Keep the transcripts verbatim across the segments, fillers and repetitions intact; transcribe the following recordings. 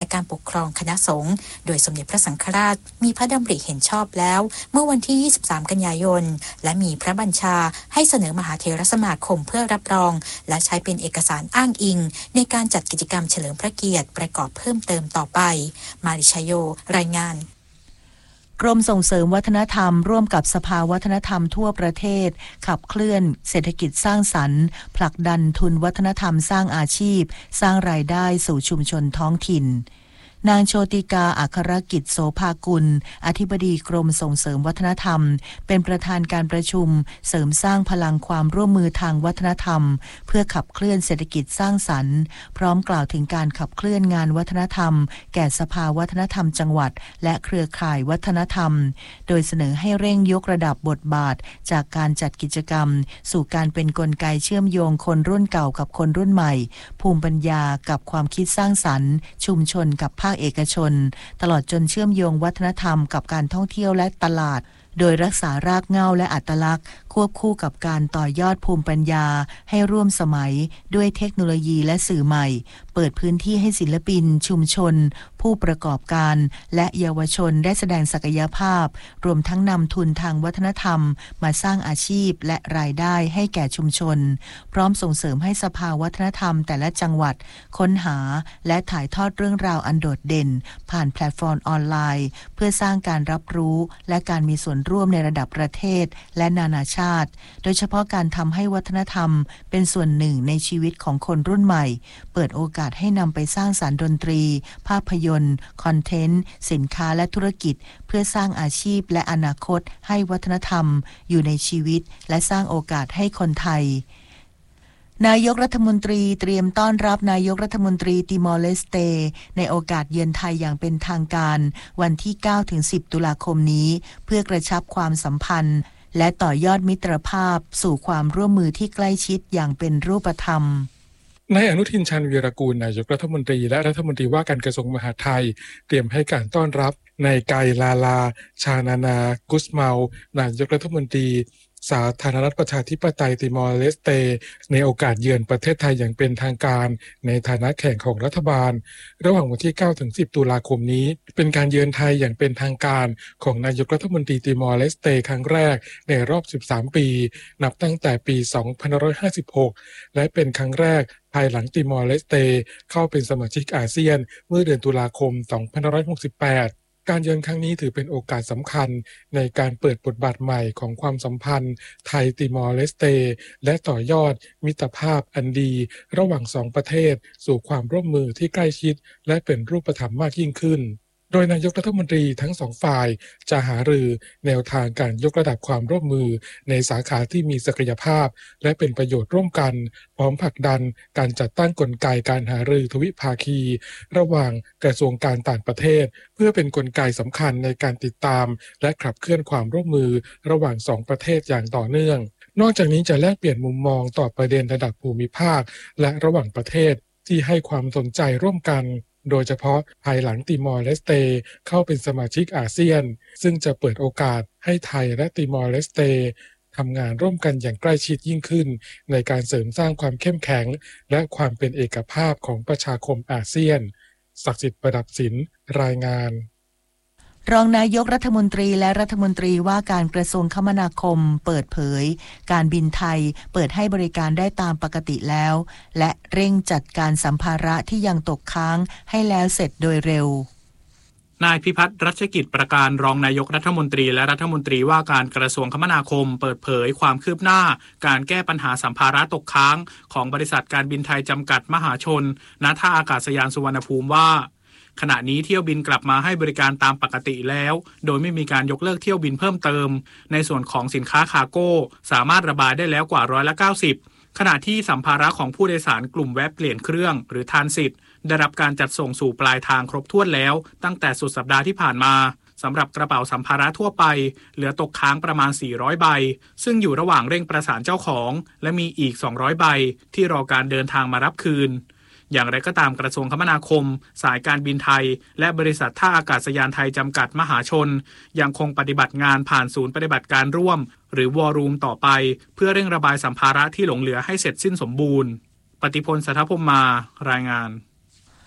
การปกครองคณะสงฆ์โดยสมเด็จพระสังฆราชมีพระดำริเห็นชอบแล้วเมื่อวันที่ยี่สิบสามกันยายนและมีพระบัญชาให้เสนอมหาเถรสมาคมเพื่อรับรองและใช้เป็นเอกสารอ้างอิงในการจัดกิจกรรมเฉลิมพระเกียรติประกอบเพิ่มเติมต่อไปมาริชโยรายงานกรมส่งเสริมวัฒนธรรมร่วมกับสภาวัฒนธรรมทั่วประเทศขับเคลื่อนเศรษฐกิจสร้างสรรค์ผลักดันทุนวัฒนธรรมสร้างอาชีพสร้างรายได้สู่ชุมชนท้องถิ่นนางโชติกาอัครกิจโสภากุลอธิบดีกรมส่งเสริมวัฒนธรรมเป็นประธานการประชุมเสริมสร้างพลังความร่วมมือทางวัฒนธรรมเพื่อขับเคลื่อนเศรษฐกิจสร้างสรรค์พร้อมกล่าวถึงการขับเคลื่อนงานวัฒนธรรมแก่สภาวัฒนธรรมจังหวัดและเครือข่ายวัฒนธรรมโดยเสนอให้เร่งยกระดับบทบาทจากการจัดกิจกรรมสู่การเป็นกลไกเชื่อมโยงคนรุ่นเก่ากับคนรุ่นใหม่ภูมิปัญญากับความคิดสร้างสรรค์ชุมชนกับภาคเอกชนตลอดจนเชื่อมโยงวัฒนธรรมกับการท่องเที่ยวและตลาดโดยรักษารากเหง้าและอัตลักษณ์ควบคู่กับการต่อยอดภูมิปัญญาให้ร่วมสมัยด้วยเทคโนโลยีและสื่อใหม่เปิดพื้นที่ให้ศิลปินชุมชนผู้ประกอบการและเยาวชนได้แสดงศักยภาพรวมทั้งนำทุนทางวัฒนธรรมมาสร้างอาชีพและรายได้ให้แก่ชุมชนพร้อมส่งเสริมให้สภาวัฒนธรรมแต่ละจังหวัดค้นหาและถ่ายทอดเรื่องราวอันโดดเด่นผ่านแพลตฟอร์มออนไลน์เพื่อสร้างการรับรู้และการมีส่วนร่วมในระดับประเทศและนานาชาติโดยเฉพาะการทำให้วัฒนธรรมเป็นส่วนหนึ่งในชีวิตของคนรุ่นใหม่เปิดโอกาสให้นำไปสร้างสรรค์ดนตรีภาพยนตร์คอนเทนต์สินค้าและธุรกิจเพื่อสร้างอาชีพและอนาคตให้วัฒนธรรมอยู่ในชีวิตและสร้างโอกาสให้คนไทยนายกรัฐมนตรีเตรียมต้อนรับนายกรัฐมนตรีติมอร์เลสเตในโอกาสเยือนไทยอย่างเป็นทางการวันที่ เก้าถึงสิบ ตุลาคมนี้เพื่อกระชับความสัมพันธ์และต่อยอดมิตรภาพสู่ความร่วมมือที่ใกล้ชิดอย่างเป็นรูปธรรมนายอนุทินชาญวีรกูลนายกรัฐมนตรีและรัฐมนตรีว่าการกระทรวงมหาดไทยเตรียมให้การต้อนรับนายไกลาลาชานานากุสเมานายกรัฐมนตรีสาธารณรัฐประชาธิปไตยติมอร์เลสเตในโอกาสเยือนประเทศไทยอย่างเป็นทางการในฐานะแขกของรัฐบาลระหว่างวันที่ เก้าถึงสิบ ตุลาคมนี้เป็นการเยือนไทยอย่างเป็นทางการของนายกรัฐมนตรีติมอร์เลสเตครั้งแรกในรอบสิบสามปีนับตั้งแต่ปีสองพันห้าร้อยห้าสิบหกและเป็นครั้งแรกภายหลังติมอร์เลสเตเข้าเป็นสมาชิกอาเซียนเมื่อเดือนตุลาคมสองพันห้าร้อยหกสิบแปดการเยือนครั้งนี้ถือเป็นโอกาสสำคัญในการเปิดบทบาทใหม่ของความสัมพันธ์ไทยติมอร์เลสเตและต่อยอดมิตรภาพอันดีระหว่างสองประเทศสู่ความร่วมมือที่ใกล้ชิดและเป็นรูปธรรมมากยิ่งขึ้นโดยนายกรัฐมนตรีทั้งสองฝ่ายจะหารือแนวทางการยกระดับความร่วมมือในสาขาที่มีศักยภาพและเป็นประโยชน์ร่วมกันพร้อมผลักดันการจัดตั้งกลไกการหารือทวิภาคีระหว่างกระทรวงการต่างประเทศเพื่อเป็นกลไกสำคัญในการติดตามและขับเคลื่อนความร่วมมือระหว่างสองประเทศอย่างต่อเนื่องนอกจากนี้จะแลกเปลี่ยนมุมมองต่อประเด็นระดับภูมิภาคและระหว่างประเทศที่ให้ความสนใจร่วมกันโดยเฉพาะภายหลังติมอร์เลสเตเข้าเป็นสมาชิกอาเซียนซึ่งจะเปิดโอกาสให้ไทยและติมอร์เลสเตทำงานร่วมกันอย่างใกล้ชิดยิ่งขึ้นในการเสริมสร้างความเข้มแข็งและความเป็นเอกภาพของประชาคมอาเซียนศักดิ์สิทธิ์ประดับศิลป์รายงานรองนายกรัฐมนตรีและรัฐมนตรีว่าการกระทรวงคมนาคมเปิดเผยการบินไทยเปิดให้บริการได้ตามปกติแล้วและเร่งจัดการสัมภาระที่ยังตกค้างให้แล้วเสร็จโดยเร็วนายพิพัฒน์รัชกิจประการรองนายกรัฐมนตรีและรัฐมนตรีว่าการกระทรวงคมนาคมเปิดเผยความคืบหน้าการแก้ปัญหาสัมภาระตกค้างของบริษัทการบินไทยจำกัดมหาชนณท่าอากาศยานสุวรรณภูมิว่าขณะนี้เที่ยวบินกลับมาให้บริการตามปกติแล้วโดยไม่มีการยกเลิกเที่ยวบินเพิ่มเติมในส่วนของสินค้าคาร์โก้สามารถระบายได้แล้วกว่าร้อยละเก้าสิบขณะที่สัมภาระของผู้โดยสารกลุ่มแวะเปลี่ยนเครื่องหรือทรานสิตได้รับการจัดส่งสู่ปลายทางครบถ้วนแล้วตั้งแต่สุดสัปดาห์ที่ผ่านมาสำหรับกระเป๋าสัมภาระทั่วไปเหลือตกค้างประมาณสี่ร้อยใบซึ่งอยู่ระหว่างเร่งประสานเจ้าของและมีอีกสองร้อยใบที่รอการเดินทางมารับคืนอย่างไรก็ตามกระทรวงคมนาคมสายการบินไทยและบริษัทท่าอากาศยานไทยจำกัดมหาชนยังคงปฏิบัติงานผ่านศูนย์ปฏิบัติการร่วมหรือวอรูมต่อไปเพื่อเร่งระบายสัมภาระที่หลงเหลือให้เสร็จสิ้นสมบูรณ์ปฏิพล สัทธพรหมารายงาน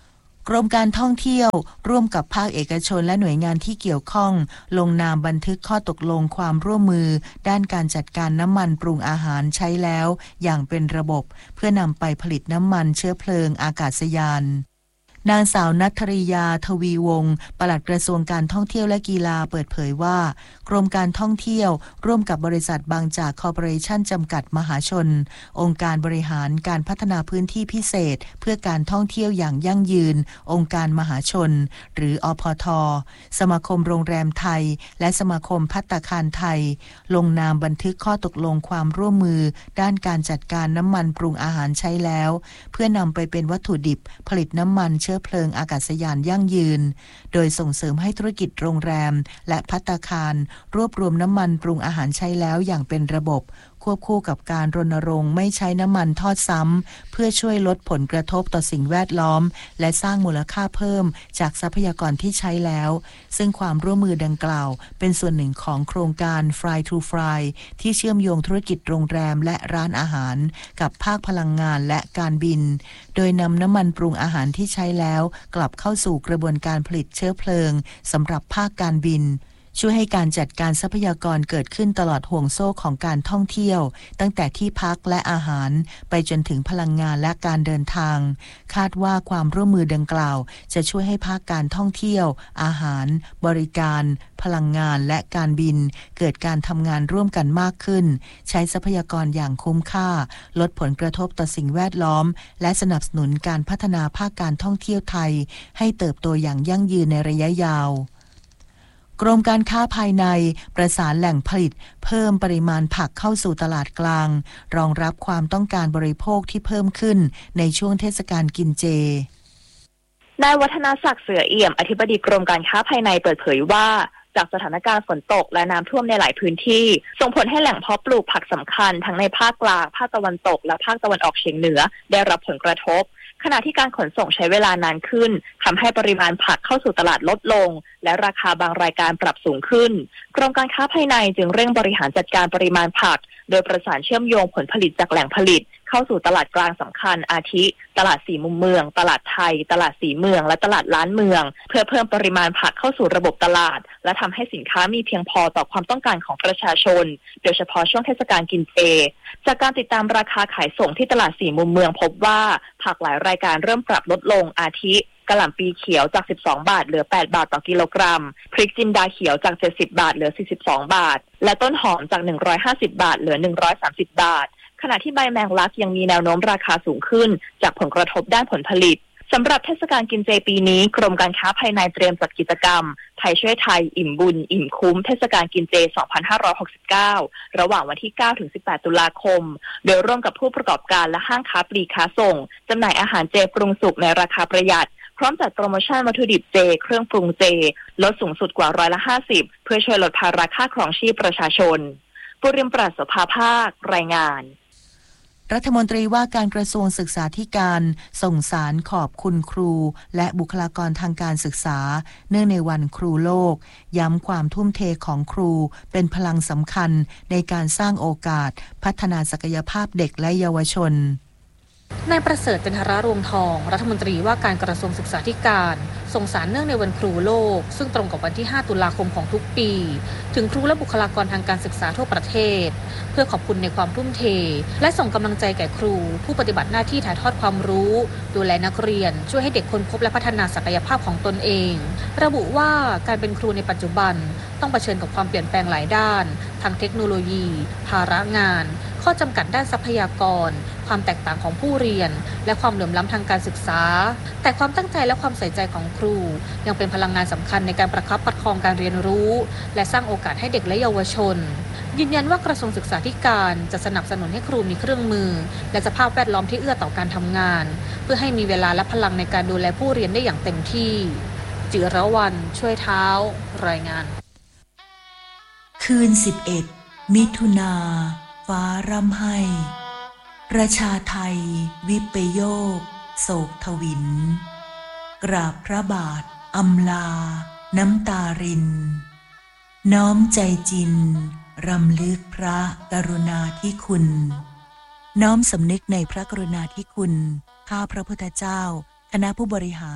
กรมการท่องเที่ยวร่วมกับภาคเอกชนและหน่วยงานที่เกี่ยวข้องลงนามบันทึกข้อตกลงความร่วมมือด้านการจัดการน้ำมันปรุงอาหารใช้แล้วอย่างเป็นระบบเพื่อนำไปผลิตน้ำมันเชื้อเพลิงอากาศยานนางสาวณัฐริยาทวีวงศ์ปลัดกระทรวงการท่องเที่ยวและกีฬาเปิดเผยว่ากรมการท่องเที่ยวร่วมกับบริษัทบางจากคอร์ปอเรชั่นจำกัดมหาชนองค์การบริหารการพัฒนาพื้นที่พิเศษเพื่อการท่องเที่ยวอย่างยั่งยืนองค์การมหาชนหรืออพท.สมาคมโรงแรมไทยและสมาคมภัตตาคารไทยลงนามบันทึกข้อตกลงความร่วมมือด้านการจัดการน้ำมันปรุงอาหารใช้แล้วเพื่อนำไปเป็นวัตถุดิบผลิตน้ำมันเชื้อเพลิงอากาศยานยั่งยืนโดยส่งเสริมให้ธุรกิจโรงแรมและภัตตาคารรวบรวมน้ำมันปรุงอาหารใช้แล้วอย่างเป็นระบบควบคู่กับการรณรงค์ไม่ใช้น้ำมันทอดซ้ำเพื่อช่วยลดผลกระทบต่อสิ่งแวดล้อมและสร้างมูลค่าเพิ่มจากทรัพยากรที่ใช้แล้วซึ่งความร่วมมือดังกล่าวเป็นส่วนหนึ่งของโครงการ Fly to Fly ที่เชื่อมโยงธุรกิจโรงแรมและร้านอาหารกับภาคพลังงานและการบินโดยนำน้ำมันปรุงอาหารที่ใช้แล้วกลับเข้าสู่กระบวนการผลิตเชื้อเพลิงสำหรับภาคการบินช่วยให้การจัดการทรัพยากรเกิดขึ้นตลอดห่วงโซ่ของการท่องเที่ยวตั้งแต่ที่พักและอาหารไปจนถึงพลังงานและการเดินทางคาดว่าความร่วมมือดังกล่าวจะช่วยให้ภาคการท่องเที่ยวอาหารบริการพลังงานและการบินเกิดการทำงานร่วมกันมากขึ้นใช้ทรัพยากรอย่างคุ้มค่าลดผลกระทบต่อสิ่งแวดล้อมและสนับสนุนการพัฒนาภาคการท่องเที่ยวไทยให้เติบโตอย่างยั่งยืนในระยะยาวกรมการค้าภายในประสานแหล่งผลิตเพิ่มปริมาณผักเข้าสู่ตลาดกลางรองรับความต้องการบริโภคที่เพิ่มขึ้นในช่วงเทศกาลกินเจนายวัฒนศักดิ์เสือเอี่ยมอธิบดีกรมการค้าภายในเปิดเผยว่าจากสถานการณ์ฝนตกและน้ำท่วมในหลายพื้นที่ส่งผลให้แหล่งเพาะปลูกผักสำคัญทั้งในภาคกลางภาคตะวันตกและภาคตะวันออกเฉียงเหนือได้รับผลกระทบขณะที่การขนส่งใช้เวลานานขึ้นทำให้ปริมาณผักเข้าสู่ตลาดลดลงและราคาบางรายการปรับสูงขึ้นกรมการค้าภายในจึงเร่งบริหารจัดการปริมาณผักโดยประสานเชื่อมโยงผลผลิตจากแหล่งผลิตเข้าสู่ตลาดกลางสำคัญอาทิตลาดสี่มุมเมืองตลาดไทยตลาดสีเมืองและตลาดล้านเมืองเพื่อเพิ่มปริมาณผักเข้าสู่ระบบตลาดและทำให้สินค้ามีเพียงพอต่อความต้องการของประชาชนโดยเฉพาะช่วงเทศกาลกินเจจากการติดตามราคาขายส่งที่ตลาดสี่มุมเมืองพบว่าผักหลายรายการเริ่มปรับลดลงอาทิกะหล่ำปีเขียวจากสิบสองบาทเหลือแปดบาทต่อกิโลกรัมพริกจินดาเขียวจากเจ็ดสิบบาทเหลือสี่สิบสองบาทและต้นหอมจากหนึ่งร้อยห้าสิบบาทเหลือหนึ่งร้อยสามสิบบาทขณะที่ใบแมงลักยังมีแนวโน้มราคาสูงขึ้นจากผลกระทบด้านผลผลิตสำหรับเทศกาลกินเจปีนี้กรมการค้าภายในเตรียมจัดกิจกรรมไทยช่วยไทยอิ่มบุญอิ่มคุ้มเทศกาลกินเจสองพันห้าร้อยหกสิบเก้าระหว่างวันที่เก้าถึงสิบแปดตุลาคมโดยร่วมกับผู้ประกอบการและห้างค้าปลีกค้าส่งจำหน่ายอาหารเจปรุงสุกในราคาประหยัดพร้อมจัดโปรโมชั่นวัตถุดิบเจเครื่องปรุงเจลดสูงสุดกว่าร้อยละห้าสิบเพื่อช่วยลดภาระค่าครองชีพประชาชนปุริมปราศภาภาครายงานรัฐมนตรีว่าการกระทรวงศึกษาธิการส่งสารขอบคุณครูและบุคลากรทางการศึกษาเนื่องในวันครูโลกย้ำความทุ่มเทของครูเป็นพลังสำคัญในการสร้างโอกาสพัฒนาศักยภาพเด็กและเยาวชนนายประเสริฐจันทรารวงทองรัฐมนตรีว่าการกระทรวงศึกษาธิการส่งสารเนื่องในวันครูโลกซึ่งตรงกับวันที่ห้าตุลาคมของทุกปีถึงครูและบุคลากรทางการศึกษาทั่วประเทศเพื่อขอบคุณในความทุ่มเทและส่งกำลังใจแก่ครูผู้ปฏิบัติหน้าที่ถ่ายทอดความรู้ดูแลนักเรียนช่วยให้เด็กค้นพบและพัฒนาศักยภาพของตนเองระบุว่าการเป็นครูในปัจจุบันต้องเผชิญกับความเปลี่ยนแปลงหลายด้านทั้งเทคโนโลยีภาระงานข้อจำกัดด้านทรัพยากรความแตกต่างของผู้เรียนและความเหลื่อมล้ำทางการศึกษาแต่ความตั้งใจและความใส่ใจของครูยังเป็นพลังงานสำคัญในการประคับประคองการเรียนรู้และสร้างโอกาสให้เด็กและเยาวชนยืนยันว่ากระทรวงศึกษาธิการจะสนับสนุนให้ครูมีเครื่องมือและสภาพแวดล้อมที่เอื้อต่อการทำงานเพื่อให้มีเวลาและพลังในการดูแลผู้เรียนได้อย่างเต็มที่จิรวรรณช่วยเท้ารายงานคืนสิบเอ็ดมิถุนาฟ้าร่ำไห้ประชาไทยวิปโยคโศกทวินกราบพระบาทอำลาน้ำตารินน้อมใจจินรำลึกพระกรุณาธิคุณน้อมสำนึกในพระกรุณาธิคุณข้าพระพุทธเจ้าคณะผู้บริหาร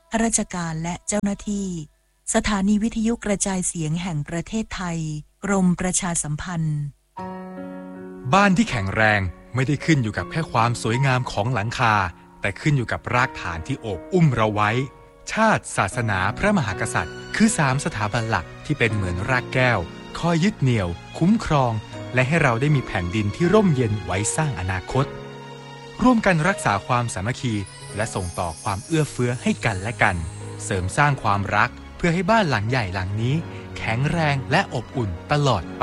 ข้าราชการและเจ้าหน้าที่สถานีวิทยุกระจายเสียงแห่งประเทศไทยกรมประชาสัมพันธ์บ้านที่แข็งแรงไม่ได้ขึ้นอยู่กับแค่ความสวยงามของหลังคาแต่ขึ้นอยู่กับรากฐานที่โอบอุ้มเราไว้ชาติศาสนาพระมหากษัตริย์คือสามสถาบันหลักที่เป็นเหมือนรากแก้วคอยยึดเหนี่ยวคุ้มครองและให้เราได้มีแผ่นดินที่ร่มเย็นไว้สร้างอนาคตร่วมกันรักษาความสามัคคีและส่งต่อความเอื้อเฟื้อให้กันและกันเสริมสร้างความรักเพื่อให้บ้านหลังใหญ่หลังนี้แข็งแรงและอบอุ่นตลอดไป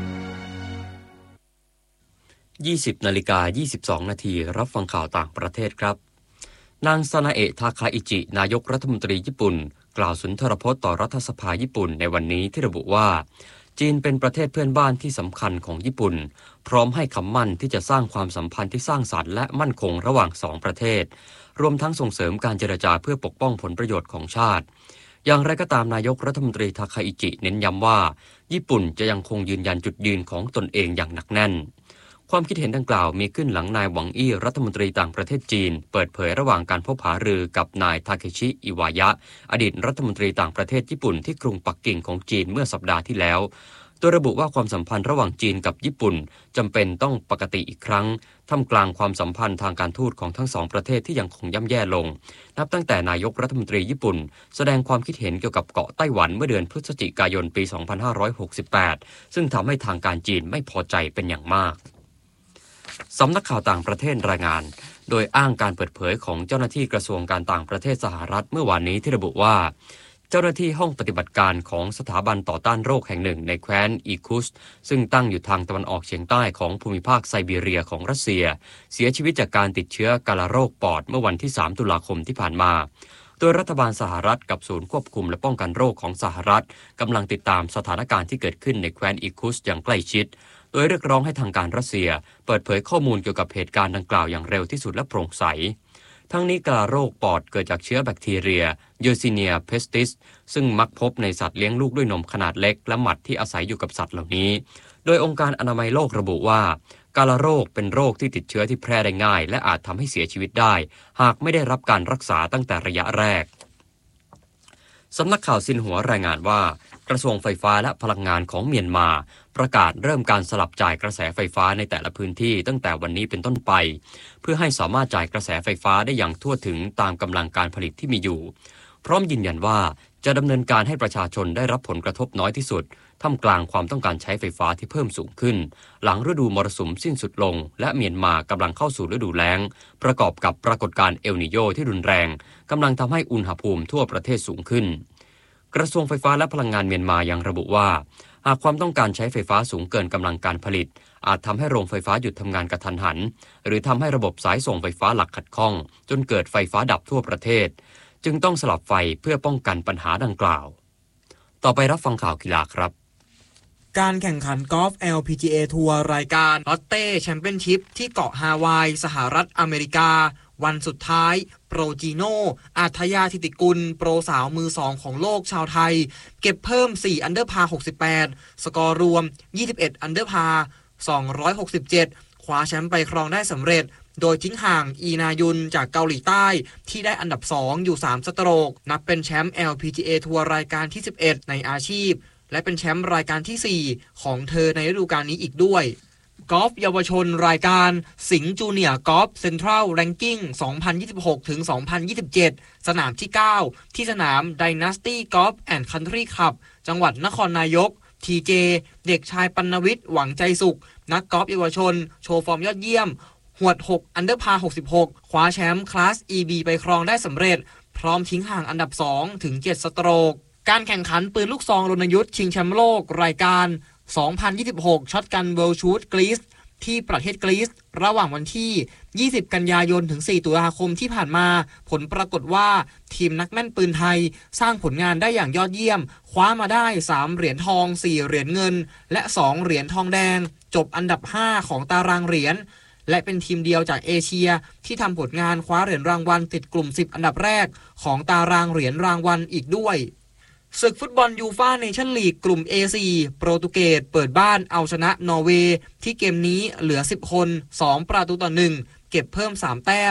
ยี่สิบนาฬิกายี่สิบสองนาทีรับฟังข่าวต่างประเทศครับนางซานาเอะทาคาอิจินายกรัฐมนตรีญี่ปุ่นกล่าวสุนทรพจน์ต่อรัฐสภาญี่ปุ่นในวันนี้ที่ระบุว่าจีนเป็นประเทศเพื่อนบ้านที่สำคัญของญี่ปุ่นพร้อมให้คำมั่นที่จะสร้างความสัมพันธ์ที่สร้างสรรค์และมั่นคงระหว่างสองประเทศรวมทั้งส่งเสริมการเจรจาเพื่อปกป้องผลประโยชน์ของชาติอย่างไรก็ตามนายกรัฐมนตรีทาคาอิจิเน้นย้ำว่าญี่ปุ่นจะยังคงยืนยันจุดยืนของตนเองอย่างหนักแน่นความคิดเห็นดังกล่าวมีขึ้นหลังนายหวังอี้รัฐมนตรีต่างประเทศจีนเปิดเผยระหว่างการพบหารือกับนายทาเคชิอิวายะอดีตรัฐมนตรีต่างประเทศญี่ปุ่นที่กรุงปักกิ่งของจีนเมื่อสัปดาห์ที่แล้วโดยระบุว่าความสัมพันธ์ระหว่างจีนกับญี่ปุ่นจำเป็นต้องปกติอีกครั้งท่ามกลางความสัมพันธ์ทางการทูตของทั้งสองประเทศที่ยังคงย่ำแย่ลงนับตั้งแต่นายกรัฐมนตรีญี่ปุ่นแสดงความคิดเห็นเกี่ยวกับเกาะไต้หวันเมื่อเดือนพฤศจิกายนปีสองพันห้าร้อยหกสิบแปดซึ่งทำให้ทางการจีนไม่พอใจเป็นอย่างมากสำนักข่าวต่างประเทศรายงานโดยอ้างการเปิดเผยของเจ้าหน้าที่กระทรวงการต่างประเทศสหรัฐเมื่อวานนี้ที่ระบุว่าเจ้าหน้าที่ห้องปฏิบัติการของสถาบันต่อต้านโรคแห่งหนึ่งในแคว้นอีคุสซึ่งตั้งอยู่ทางตะวันออกเฉียงใต้ของภูมิภาคไซบีเรียของรัสเซียเสียชีวิตจากการติดเชื้อกาฬโรคปอดเมื่อวันที่สามตุลาคมที่ผ่านมาโดยรัฐบาลสหรัฐกับศูนย์ควบคุมและป้องกันโรคของสหรัฐกำลังติดตามสถานการณ์ที่เกิดขึ้นในแคว้นอีคุสอย่างใกล้ชิดโดยเรียกร้องให้ทางการรัสเซียเปิดเผยข้อมูลเกี่ยวกับเหตุการณ์ดังกล่าวอย่างเร็วที่สุดและโปร่งใสทั้งนี้กาฬโรคปอดเกิดจากเชื้อแบคทีเรีย Yersinia pestis ซึ่งมักพบในสัตว์เลี้ยงลูกด้วยนมขนาดเล็กและหมัดที่อาศัยอยู่กับสัตว์เหล่านี้โดยองค์การอนามัยโลกระบุว่ากาฬโรคเป็นโรคที่ติดเชื้อที่แพร่ได้ง่ายและอาจทำให้เสียชีวิตได้หากไม่ได้รับการรักษาตั้งแต่ระยะแรกสำนักข่าวซินหัวรายงานว่ากระทรวงไฟฟ้าและพลังงานของเมียนมาประกาศเริ่มการสลับจ่ายกระแสไฟฟ้าในแต่ละพื้นที่ตั้งแต่วันนี้เป็นต้นไปเพื่อให้สามารถจ่ายกระแสไฟฟ้าได้อย่างทั่วถึงตามกำลังการผลิตที่มีอยู่พร้อมยืนยันว่าจะดำเนินการให้ประชาชนได้รับผลกระทบน้อยที่สุดท่ามกลางความต้องการใช้ไฟฟ้าที่เพิ่มสูงขึ้นหลังฤดูมรสุมสิ้นสุดลงและเมียนมากำลังเข้าสู่ฤดูแล้งประกอบกับปรากฏการณ์เอลนิโญที่รุนแรงกำลังทำให้อุณหภูมิทั่วประเทศสูงขึ้นกระทรวงไฟฟ้าและพลังงานเมียนมายังระบุว่าหากความต้องการใช้ไฟฟ้าสูงเกินกำลังการผลิตอาจทำให้โรงไฟฟ้าหยุดทำงานกระทันหันหรือทำให้ระบบสายส่งไฟฟ้าหลักขัดข้องจนเกิดไฟฟ้าดับทั่วประเทศจึงต้องสลับไฟเพื่อป้องกันปัญหาดังกล่าวต่อไปรับฟังข่าวกีฬาครับการแข่งขันกอล์ฟ แอล พี จี เอ ทัวร์รายการลอตเต้แชมเปี้ยนชิพที่เกาะฮาวายสหรัฐอเมริกาวันสุดท้ายโปรจีโน่อาทยาธิติกุลโปรสาวมือสองของโลกชาวไทยเก็บเพิ่มสี่อันเดอร์พาร์หกสิบแปดสกอร์รวมยี่สิบเอ็ดอันเดอร์พาร์สองร้อยหกสิบเจ็ดคว้าแชมป์ไปครองได้สำเร็จโดยทิ้งห่างอีนายุนจากเกาหลีใต้ที่ได้อันดับสองอยู่สามสโตรกนับเป็นแชมป์ แอล พี จี เอ ทัวร์รายการที่สิบเอ็ดในอาชีพและเป็นแชมป์รายการที่สี่ของเธอในฤดูกาลนี้อีกด้วยกอล์ฟเยาวชนรายการสิงห์จูเนียร์กอล์ฟเซ็นทรัลแรงกิ้ง สองพันยี่สิบหกถึงสองพันยี่สิบเจ็ด สนามที่ เก้า ที่สนาม Dynasty Golf and Country Club จังหวัดนครนายก ที เจ เด็กชายปัณณวิทย์หวังใจสุขนักกอล์ฟเยาวชนโชว์ฟอร์มยอดเยี่ยมหวดหกอันเดอร์พาร์หกสิบหกคว้าแชมป์คลาส อี บี ไปครองได้สำเร็จพร้อมทิ้งห่างอันดับสองถึงเจ็ดสโตรกการแข่งขันปืนลูกซองรณยุทธ์ชิงแชมป์โลกรายการ สองพันยี่สิบหก ช็อตกันเวิลด์ชูตกรีซที่ประเทศกรีซระหว่างวันที่ยี่สิบกันยายนถึงสี่ตุลาคมที่ผ่านมาผลปรากฏว่าทีมนักแม่นปืนไทยสร้างผลงานได้อย่างยอดเยี่ยมคว้ามาได้สามเหรียญทองสี่เหรียญเงินและสองเหรียญทองแดงจบอันดับห้าของตารางเหรียญและเป็นทีมเดียวจากเอเชียที่ทำผลงานคว้าเหรียญรางวัลติดกลุ่มสิบอันดับแรกของตารางเหรียญรางวัลอีกด้วยศึกฟุตบอลยูฟ่าเนชั่นลีกกลุ่ม เอ สี่ โปรตุเกสเปิดบ้านเอาชนะนอร์เวย์ที่เกมนี้เหลือสิบคนสองประตูต่อหนึ่งเก็บเพิ่มสามแต้ม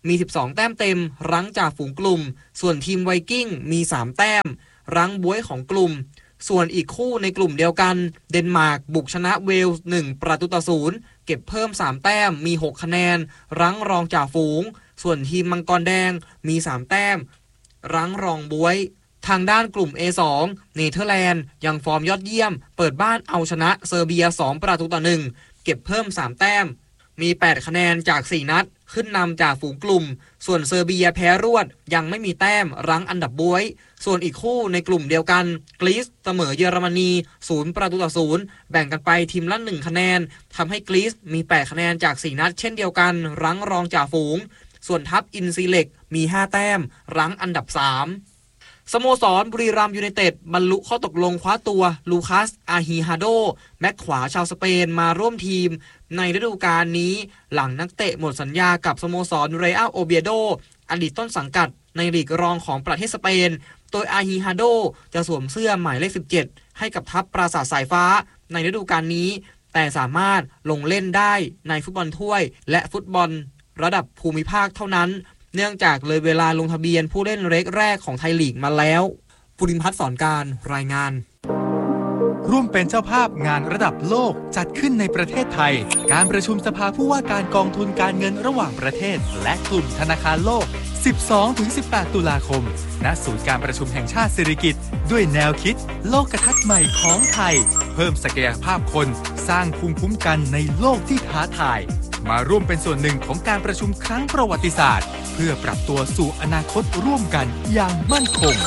มีสิบสองแต้มเต็มรั้งจ่าฝูงกลุ่มส่วนทีมไวกิ้งมีสามแต้มรั้งบ๊วยของกลุ่มส่วนอีกคู่ในกลุ่มเดียวกันเดนมาร์กบุกชนะเวลส์หนึ่งประตูต่อศูนย์เก็บเพิ่มสามแต้มมีหกคะแนนรั้งรองจ่าฝูงส่วนทีมมังกรแดงมีสามแต้มรั้งรองบ๊วยทางด้านกลุ่ม เอ สอง เนเธอร์แลนด์ยังฟอร์มยอดเยี่ยมเปิดบ้านเอาชนะเซอร์เบียสองประตูต่อหนึ่งเก็บเพิ่มสามแต้มมีแปดคะแนนจากสี่นัดขึ้นนำจากฝูงกลุ่มส่วนเซอร์เบียแพ้รวดยังไม่มีแต้มรั้งอันดับบ๊วยส่วนอีกคู่ในกลุ่มเดียวกันกรีซเสมอเยอรมนีศูนย์ประตูต่อศูนย์แบ่งกันไปทีมละหนึ่งคะแนนทำให้กรีซมีแปดคะแนนจากสี่นัดเช่นเดียวกันรั้งรองจ่าฝูงส่วนทัพอินซีเล็กมีห้าแต้มรั้งอันดับสามสโมสรบุรีรัมย์ยูไนเต็ดบรรลุข้อตกลงคว้าตัวลูคัสอาฮิฮาโดแม็กขวาชาวสเปนมาร่วมทีมในฤดูกาลนี้หลังนักเตะหมดสัญญากับสโมสรเรอัลโอเบียโดอดีตต้นสังกัดในลีกรองของประเทศสเปนโดยอาฮิฮาโดจะสวมเสื้อหมายเลขสิบเจ็ดให้กับทัพปราสาทสายฟ้าในฤดูกาลนี้แต่สามารถลงเล่นได้ในฟุตบอลถ้วยและฟุตบอลระดับภูมิภาคเท่านั้นเนื่องจากเลยเวลาลงทะเบียนผู้เล่นเล็กแรกของไทยลีกมาแล้วภูริพัฒน์สอนการรายงานร่วมเป็นเจ้าภาพงานระดับโลกจัดขึ้นในประเทศไทยการประชุมสภาผู้ว่าการกองทุนการเงินระหว่างประเทศและกลุ่มธนาคารโลก สิบสองถึงสิบแปด ตุลาคมณศูนย์การประชุมแห่งชาติสิริกิติ์ด้วยแนวคิดโลกทัศน์ใหม่ของไทยเพิ่มศักยภาพคนสร้างภูมิคุ้มกันในโลกที่ท้าทายมาร่วมเป็นส่วนหนึ่งของการประชุมครั้งประวัติศาสตร์เพื่อปรับตัวสู่อนาคตร่วมกันอย่างมั่นคง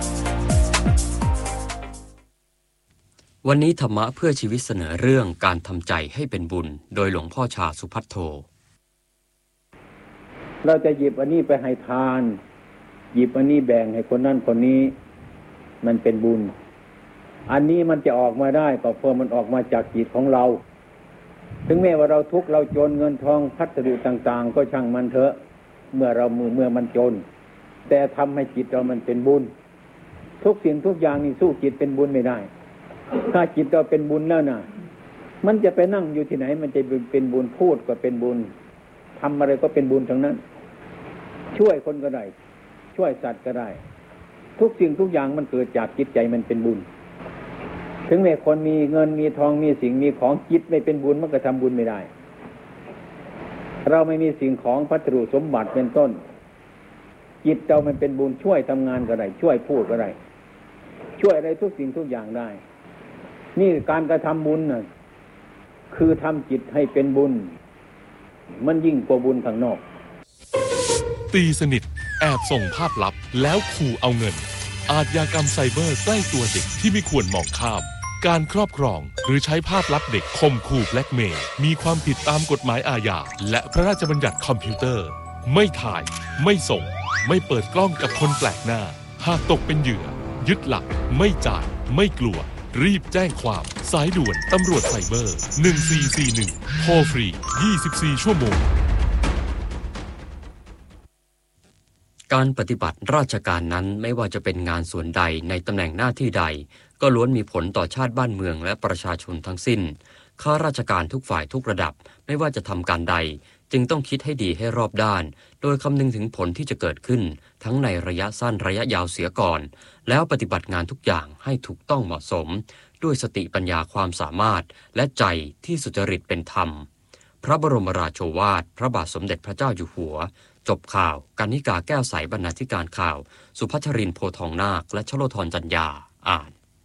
วันนี้ธรรมะเพื่อชีวิตเสนอเรื่องการทำใจให้เป็นบุญโดยหลวงพ่อชาสุภัทโทเราจะหยิบอันนี้ไปให้ทานหยิบอันนี้แบ่งให้คนนั้นคนนี้มันเป็นบุญอันนี้มันจะออกมาได้ก็เพราะมันออกมาจากจิตของเราถึงแม้ว่าเราทุกข์เราจนเงินทองพัสดุต่างๆก็ช่างมันเถอะเมื่อเราเมื่อมันจนแต่ทำให้จิตเรามันเป็นบุญทุกสิ่งทุกอย่างนี่สู้จิตเป็นบุญไม่ได้ถ้าจิตเราเป็นบุญแล้วนะมันจะไปนั่งอยู่ที่ไหนมันจะเป็นบุญพูดก็เป็นบุญทำอะไรก็เป็นบุญทั้งนั้นช่วยคนก็ได้ช่วยสัตว์ก็ได้ทุกสิ่งทุกอย่างมันเกิดจากจิตใจมันเป็นบุญถึงแม้คนมีเงินมีทองมีสิ่งมีของจิตไม่เป็นบุญมันก็ทำบุญไม่ได้เราไม่มีสิ่งของพัสดุสมบัติเป็นต้นจิตเรามันเป็นบุญช่วยทำงานก็ได้ช่วยพูดก็ได้ช่วยอะไรทุกสิ่งทุกอย่างได้นี่การกระทำบุญน่ะคือทำจิตให้เป็นบุญมันยิ่งกว่าบุญข้างนอกตีสนิทแอบส่งภาพลับแล้วขู่เอาเงินอาชญากรรมไซเบอร์ใกล้ตัวเด็กที่ไม่ควรมองข้ามการครอบครองหรือใช้ภาพลับเด็กข่มขู่แบล็กเมย์มีความผิดตามกฎหมายอาญาและพระราชบัญญัติคอมพิวเตอร์ไม่ถ่ายไม่ส่งไม่เปิดกล้องกับคนแปลกหน้าหากตกเป็นเหยื่อยึดหลักไม่จ่ายไม่กลัวรีบแจ้งความสายด่วนตำรวจไซเบอร์หนึ่งสี่สี่หนึ่งโทรฟรียี่สิบสี่ชั่วโมงการปฏิบัติราชการนั้นไม่ว่าจะเป็นงานส่วนใดในตำแหน่งหน้าที่ใดก็ล้วนมีผลต่อชาติบ้านเมืองและประชาชนทั้งสิ้นข้าราชการทุกฝ่ายทุกระดับไม่ว่าจะทำการใดจึงต้องคิดให้ดีให้รอบด้านโดยคำนึงถึงผลที่จะเกิดขึ้นทั้งในระยะสั้นระยะยาวเสียก่อนแล้วปฏิบัติงานทุกอย่างให้ถูกต้องเหมาะสมด้วยสติปัญญาความสามารถและใจที่สุจริตเป็นธรรมพระบรมราโชวาทพระบาทสมเด็จพระเจ้าอยู่หัวจบข่าวกรรณิกาแก้วใสบรรณาธิการข่าวสุพัชรินทร์โพทองนาคและชโลธรจันยาอ่าน